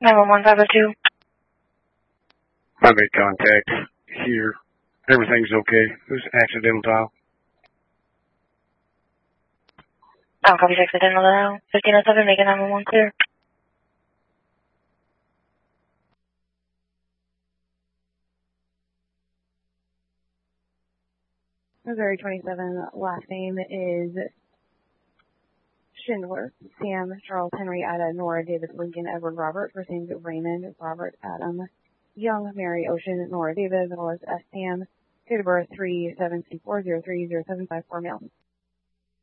911-502. I made contact here. Everything's okay. It was accidental dial. Copy accidental dial. 1507, making 911 clear. Missouri 27, last name is Schindler, Sam, Charles, Henry, Ada, Nora, David, Lincoln, Edward, Robert, first names Raymond, Robert, Adam, Young, Mary, Ocean, Nora, David, as well as S. Sam, date of birth 3/7/403/0754 male.